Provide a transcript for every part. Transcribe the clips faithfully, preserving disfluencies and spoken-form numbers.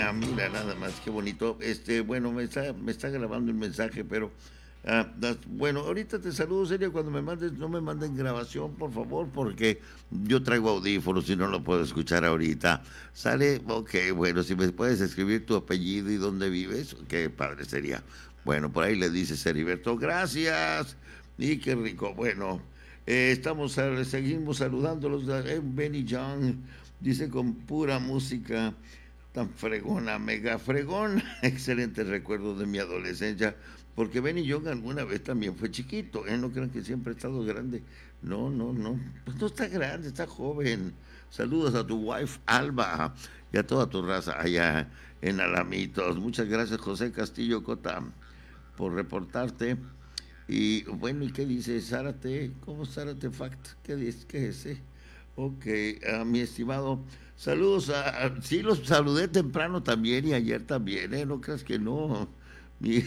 Ah, mira, nada más, qué bonito. Este, bueno, me está, me está grabando el mensaje, pero ah, das- bueno, ahorita te saludo, Celia, cuando me mandes, no me manden grabación, por favor, porque yo traigo audífonos y no lo puedo escuchar ahorita. Sale, ok, bueno, si me puedes escribir tu apellido y dónde vives, qué padre sería. Bueno, por ahí le dices Heriberto, gracias. Y qué rico. Bueno, eh, estamos, eh, seguimos saludándolos. Eh, Benny Young dice con pura música tan fregona, mega fregona. Excelentes recuerdos de mi adolescencia. Porque Benny Young alguna vez también fue chiquito, ¿eh? No crean que siempre ha estado grande. No, no, no. Pues no está grande, está joven. Saludos a tu wife Alba y a toda tu raza allá en Alamitos. Muchas gracias, José Castillo Cota, por reportarte. Y bueno, ¿y qué dice Zárate? ¿Cómo Zárate Fact? ¿Qué dice? ¿Qué es ese? Ok, ah, mi estimado, saludos a, a- sí los saludé temprano también y ayer también, ¿eh? No creas que no, mi,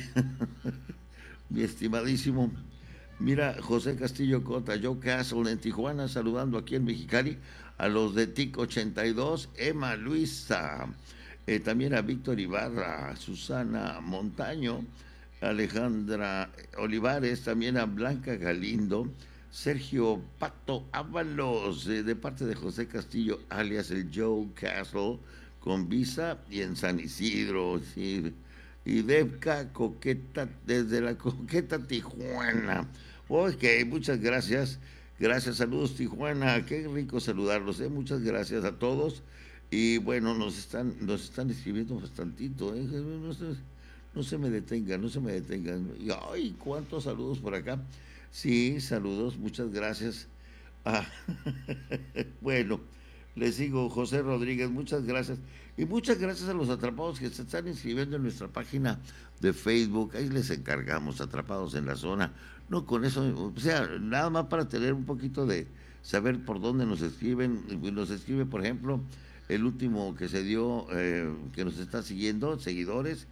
mi estimadísimo. Mira, José Castillo Cota, Joe Castle en Tijuana, saludando aquí en Mexicali a los de TIC ochenta y dos, Emma Luisa, eh, también a Víctor Ibarra, Susana Montaño, Alejandra Olivares, también a Blanca Galindo, Sergio Pato Ábalos, eh, de parte de José Castillo, alias el Joe Castle, con visa y en San Isidro, sí, y Debca Coqueta, desde la Coqueta Tijuana. Ok, muchas gracias. Gracias, saludos Tijuana. Qué rico saludarlos, ¿eh? Muchas gracias a todos. Y bueno, nos están, nos están escribiendo bastantito, ¿eh? No se, no se me detengan, no se me detengan. Y, ay, cuántos saludos por acá. Sí, saludos, muchas gracias. Ah, bueno, les digo, José Rodríguez, muchas gracias. Y muchas gracias a los atrapados que se están inscribiendo en nuestra página de Facebook. Ahí les encargamos, atrapados en la zona. No, con eso, o sea, nada más para tener un poquito de saber por dónde nos escriben. Nos escribe, por ejemplo, el último que se dio, eh, que nos está siguiendo, seguidores,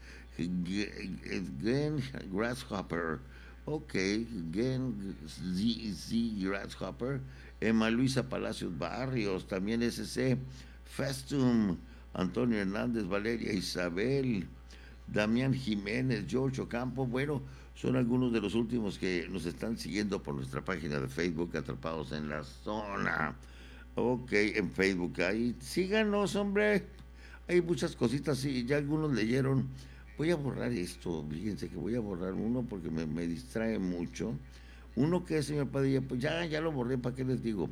Glenn Grasshopper. Ok, Gen Z, Z Grasshopper, Emma Luisa Palacios Barrios, también S C, Festum, Antonio Hernández, Valeria Isabel, Damián Jiménez, George Ocampo. Bueno, son algunos de los últimos que nos están siguiendo por nuestra página de Facebook, Atrapados en la Zona. Ok, en Facebook, ahí síganos, hombre. Hay muchas cositas, sí, ya algunos leyeron. Voy a borrar esto, fíjense que voy a borrar uno porque me, me distrae mucho. Uno que es, señor Padilla, pues ya, ya lo borré, ¿para qué les digo?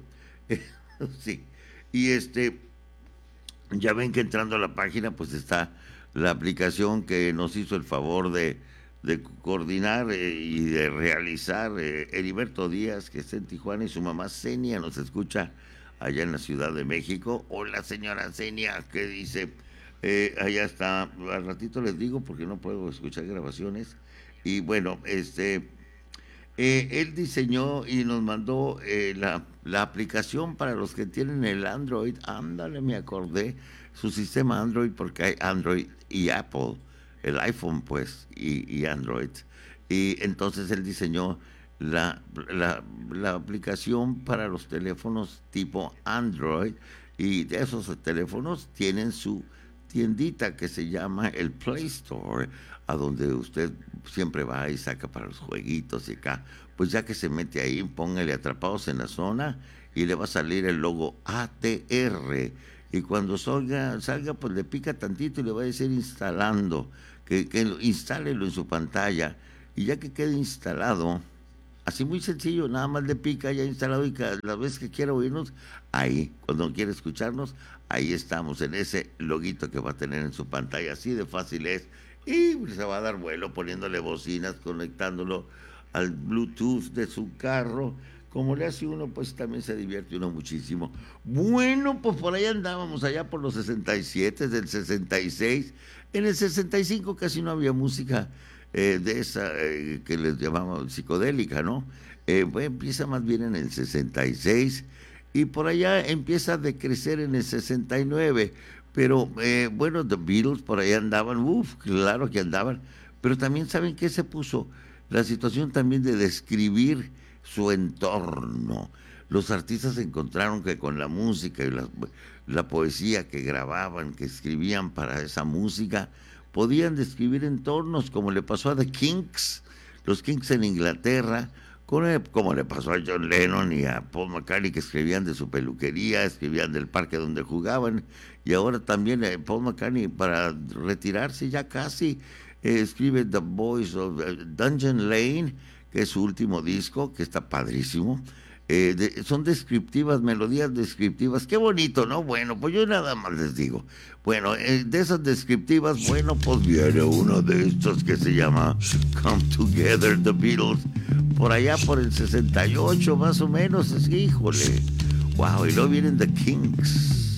Sí. Y este, ya ven que entrando a la página, pues está la aplicación que nos hizo el favor de, de coordinar eh, y de realizar eh, Heriberto Díaz, que está en Tijuana, y su mamá Senia nos escucha allá en la Ciudad de México. Hola, señora Senia, ¿qué dice? Eh, allá está, al ratito les digo porque no puedo escuchar grabaciones. Y bueno, este, eh, él diseñó y nos mandó eh, la, la aplicación para los que tienen el Android. Ándale, me acordé. Su sistema Android, porque hay Android y Apple, el iPhone, pues, y, y Android. Y entonces él diseñó la, la, la aplicación para los teléfonos tipo Android. Y de esos teléfonos tienen su tiendita que se llama el Play Store, a donde usted siempre va y saca para los jueguitos y acá. Pues ya que se mete ahí, póngale Atrapados en la Zona y le va a salir el logo A T R. Y cuando salga, salga pues le pica tantito y le va a decir instalando, que, que lo- instálelo en su pantalla. Y ya que quede instalado, así muy sencillo, nada más le pica ya instalado y cada la vez que quiera oírnos, ahí, cuando quiera escucharnos, ahí estamos, en ese loguito que va a tener en su pantalla, así de fácil es. Y se va a dar vuelo poniéndole bocinas, conectándolo al Bluetooth de su carro. Como le hace uno, pues también se divierte uno muchísimo. Bueno, pues por ahí andábamos, allá por los sesenta y siete, del sesenta y seis. En el sesenta y cinco casi no había música eh, de esa eh, que les llamamos psicodélica, ¿no? Eh, pues empieza más bien en el sesenta y seis y por allá empieza a decrecer en el sesenta y nueve. Pero eh, bueno, The Beatles por ahí andaban, uff, claro que andaban, pero también saben qué se puso la situación también de describir su entorno. los artistas encontraron que con la música y la, la poesía que grababan, que escribían para esa música, podían describir entornos, como le pasó a The Kinks, los Kinks en Inglaterra, como le pasó a John Lennon y a Paul McCartney, que escribían de su peluquería, escribían del parque donde jugaban, y ahora también eh, Paul McCartney, para retirarse ya casi, eh, escribe The Boys of Dungeon Lane, que es su último disco, que está padrísimo. Eh, de, son descriptivas, melodías descriptivas, qué bonito, ¿no? Bueno, pues yo nada más les digo, bueno, eh, de esas descriptivas, bueno, pues viene uno de estos que se llama Come Together, The Beatles, por allá por el sesenta y ocho más o menos, es, híjole, wow, y luego vienen The Kinks.